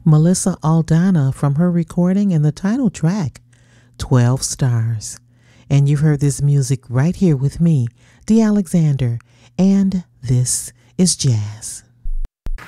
Melissa Aldana from her recording and the title track, 12 Stars. And you've heard this music right here with me, Dee Alexander, and this is Jazz.